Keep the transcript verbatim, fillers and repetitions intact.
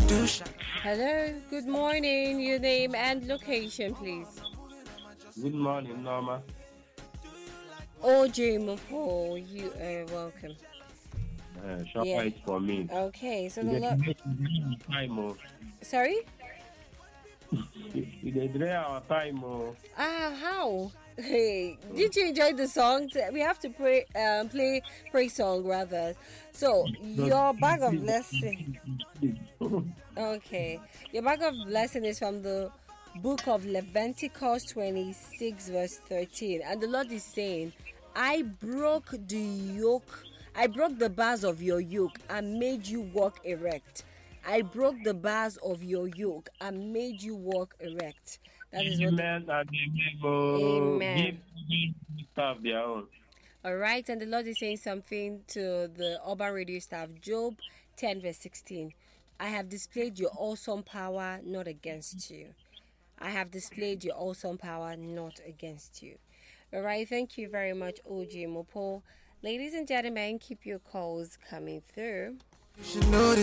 Hello, good morning. Your name and location, please. Good morning, Norma. O J Mopo, you are welcome. Uh, Shopper Yeah. is for me. Okay, so You the dey lot. delay our time, oh. Sorry? You you dey delay our time, oh. Ah, how? Hey, Mm. did you enjoy the song? We have to pray, um, play praise song rather. So No, your bag of please, blessing. please, please. Okay, your bag of blessing is from the book of Leviticus twenty-six, verse thirteen, and the Lord is saying, "I broke the yoke. I broke the bars of your yoke and made you walk erect. I broke the bars of your yoke and made you walk erect." That is what the Amen and amen, oh. Give Amen. give staff their own. All right, and the Lord is saying something to the Urban Radio staff. Job ten, verse sixteen. I have displayed your awesome power, not against you. I have displayed your awesome power, not against you. All right, thank you very much, O G Mopo. Ladies and gentlemen, keep your calls coming through. You should know this.